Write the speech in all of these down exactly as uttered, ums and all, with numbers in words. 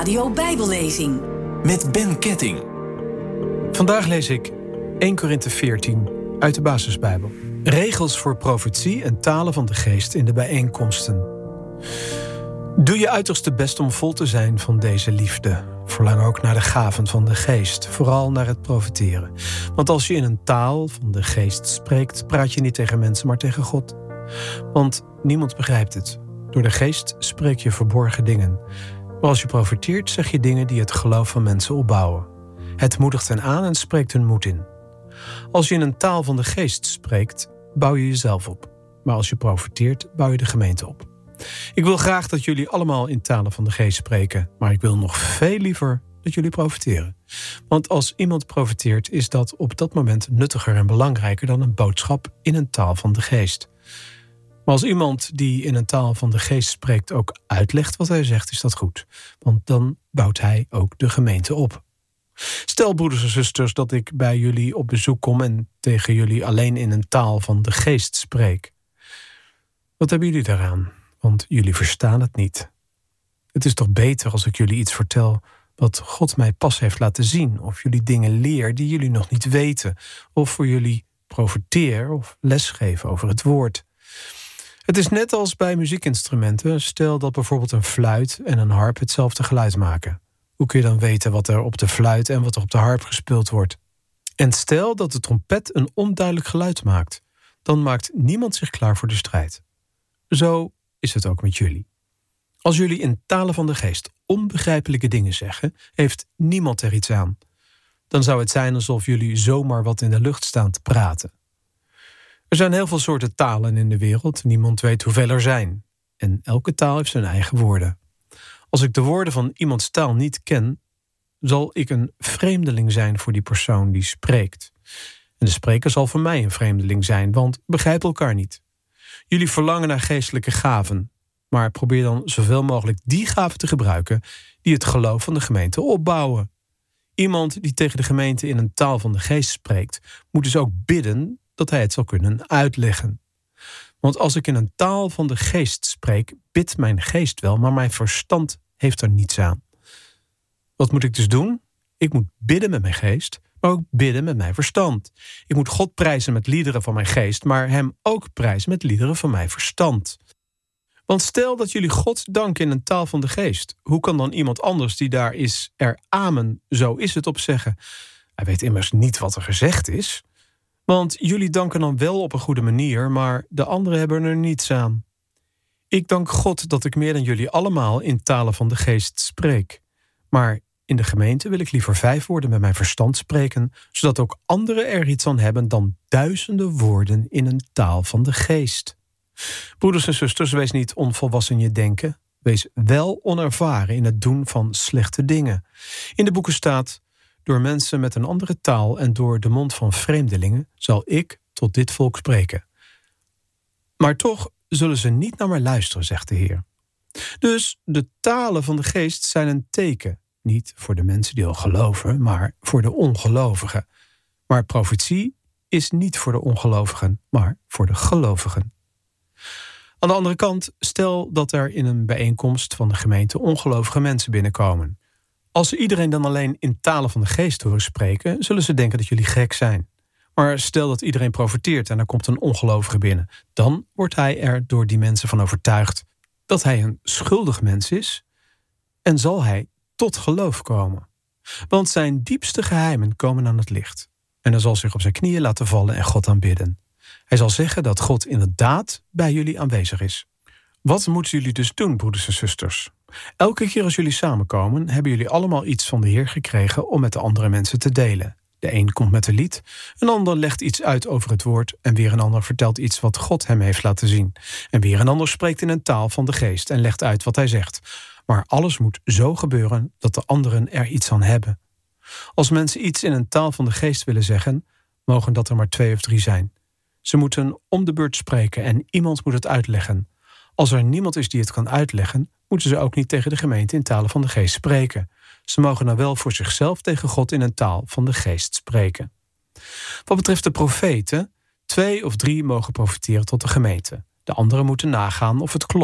Radio Bijbellezing met Ben Ketting. Vandaag lees ik eerste Korinthe veertien uit de Basisbijbel. Regels voor profetie en talen van de geest in de bijeenkomsten. Doe je uiterste best om vol te zijn van deze liefde. Verlang ook naar de gaven van de geest, vooral naar het profeteren. Want als je in een taal van de geest spreekt, praat je niet tegen mensen, maar tegen God. Want niemand begrijpt het. Door de geest spreek je verborgen dingen. Maar als je profeteert, zeg je dingen die het geloof van mensen opbouwen. Het moedigt hen aan en spreekt hun moed in. Als je in een taal van de geest spreekt, bouw je jezelf op. Maar als je profeteert, bouw je de gemeente op. Ik wil graag dat jullie allemaal in talen van de geest spreken, maar ik wil nog veel liever dat jullie profeteren. Want als iemand profeteert, is dat op dat moment nuttiger en belangrijker dan een boodschap in een taal van de geest. Maar als iemand die in een taal van de geest spreekt ook uitlegt wat hij zegt, is dat goed. Want dan bouwt hij ook de gemeente op. Stel, broeders en zusters, dat ik bij jullie op bezoek kom en tegen jullie alleen in een taal van de geest spreek. Wat hebben jullie daaraan? Want jullie verstaan het niet. Het is toch beter als ik jullie iets vertel wat God mij pas heeft laten zien, of jullie dingen leer die jullie nog niet weten, of voor jullie profeteer of lesgeven over het woord. Het is net als bij muziekinstrumenten. Stel dat bijvoorbeeld een fluit en een harp hetzelfde geluid maken. Hoe kun je dan weten wat er op de fluit en wat er op de harp gespeeld wordt? En stel dat de trompet een onduidelijk geluid maakt. Dan maakt niemand zich klaar voor de strijd. Zo is het ook met jullie. Als jullie in talen van de geest onbegrijpelijke dingen zeggen, heeft niemand er iets aan. Dan zou het zijn alsof jullie zomaar wat in de lucht staan te praten. Er zijn heel veel soorten talen in de wereld. Niemand weet hoeveel er zijn. En elke taal heeft zijn eigen woorden. Als ik de woorden van iemands taal niet ken, zal ik een vreemdeling zijn voor die persoon die spreekt. En de spreker zal voor mij een vreemdeling zijn, want we begrijpen elkaar niet. Jullie verlangen naar geestelijke gaven, maar probeer dan zoveel mogelijk die gaven te gebruiken die het geloof van de gemeente opbouwen. Iemand die tegen de gemeente in een taal van de geest spreekt, moet dus ook bidden dat hij het zal kunnen uitleggen. Want als ik in een taal van de geest spreek, bidt mijn geest wel, maar mijn verstand heeft er niets aan. Wat moet ik dus doen? Ik moet bidden met mijn geest, maar ook bidden met mijn verstand. Ik moet God prijzen met liederen van mijn geest, maar hem ook prijzen met liederen van mijn verstand. Want stel dat jullie God danken in een taal van de geest. Hoe kan dan iemand anders die daar is er amen, zo is het op zeggen? Hij weet immers niet wat er gezegd is. Want jullie danken dan wel op een goede manier, maar de anderen hebben er niets aan. Ik dank God dat ik meer dan jullie allemaal in talen van de geest spreek. Maar in de gemeente wil ik liever vijf woorden met mijn verstand spreken, zodat ook anderen er iets aan hebben dan duizenden woorden in een taal van de geest. Broeders en zusters, wees niet onvolwassen in je denken. Wees wel onervaren in het doen van slechte dingen. In de boeken staat: door mensen met een andere taal en door de mond van vreemdelingen zal ik tot dit volk spreken. Maar toch zullen ze niet naar mij luisteren, zegt de Heer. Dus de talen van de geest zijn een teken. Niet voor de mensen die al geloven, maar voor de ongelovigen. Maar profetie is niet voor de ongelovigen, maar voor de gelovigen. Aan de andere kant, stel dat er in een bijeenkomst van de gemeente ongelovige mensen binnenkomen. Als ze iedereen dan alleen in talen van de geest horen spreken, zullen ze denken dat jullie gek zijn. Maar stel dat iedereen profeteert en er komt een ongelovige binnen, dan wordt hij er door die mensen van overtuigd dat hij een schuldig mens is en zal hij tot geloof komen. Want zijn diepste geheimen komen aan het licht. En hij zal zich op zijn knieën laten vallen en God aanbidden. Hij zal zeggen dat God inderdaad bij jullie aanwezig is. Wat moeten jullie dus doen, broeders en zusters? Elke keer als jullie samenkomen, hebben jullie allemaal iets van de Heer gekregen om met de andere mensen te delen. De een komt met een lied, een ander legt iets uit over het woord en weer een ander vertelt iets wat God hem heeft laten zien. En weer een ander spreekt in een taal van de geest en legt uit wat hij zegt. Maar alles moet zo gebeuren dat de anderen er iets aan hebben. Als mensen iets in een taal van de geest willen zeggen, mogen dat er maar twee of drie zijn. Ze moeten om de beurt spreken en iemand moet het uitleggen. Als er niemand is die het kan uitleggen, moeten ze ook niet tegen de gemeente in talen van de geest spreken. Ze mogen dan wel voor zichzelf tegen God in een taal van de geest spreken. Wat betreft de profeten, twee of drie mogen profeteren tot de gemeente. De anderen moeten nagaan of het klopt.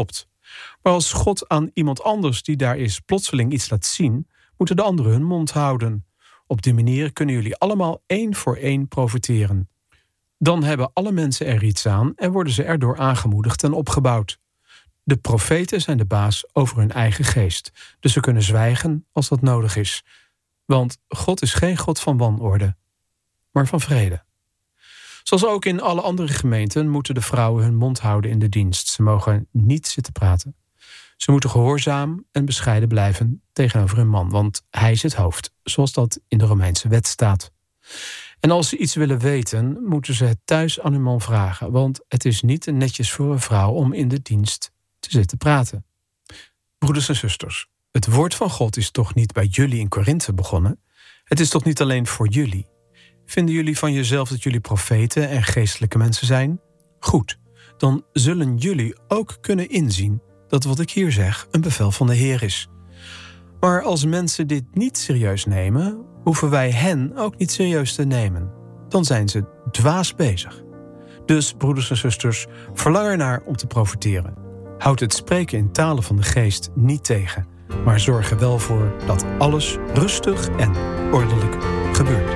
Maar als God aan iemand anders die daar is plotseling iets laat zien, moeten de anderen hun mond houden. Op die manier kunnen jullie allemaal één voor één profiteren. Dan hebben alle mensen er iets aan en worden ze erdoor aangemoedigd en opgebouwd. De profeten zijn de baas over hun eigen geest, dus ze kunnen zwijgen als dat nodig is. Want God is geen God van wanorde, maar van vrede. Zoals ook in alle andere gemeenten moeten de vrouwen hun mond houden in de dienst. Ze mogen niet zitten praten. Ze moeten gehoorzaam en bescheiden blijven tegenover hun man, want hij is het hoofd, zoals dat in de Romeinse wet staat. En als ze iets willen weten, moeten ze het thuis aan hun man vragen, want het is niet netjes voor een vrouw om in de dienst te zitten praten. Broeders en zusters, het woord van God is toch niet bij jullie in Korinthe begonnen? Het is toch niet alleen voor jullie? Vinden jullie van jezelf dat jullie profeten en geestelijke mensen zijn? Goed, dan zullen jullie ook kunnen inzien dat wat ik hier zeg een bevel van de Heer is. Maar als mensen dit niet serieus nemen, hoeven wij hen ook niet serieus te nemen. Dan zijn ze dwaas bezig. Dus, broeders en zusters, verlang ernaar om te profiteren. Houd het spreken in talen van de geest niet tegen, maar zorg er wel voor dat alles rustig en ordelijk gebeurt.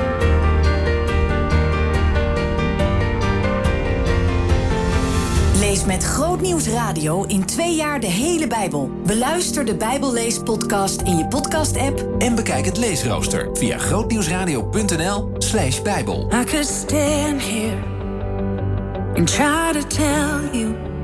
Lees met Grootnieuws Radio in twee jaar de hele Bijbel. Beluister de Bijbelleespodcast in je podcast-app. En bekijk het leesrooster via grootnieuwsradio.nl slash Bijbel. I could stand here and try to tell you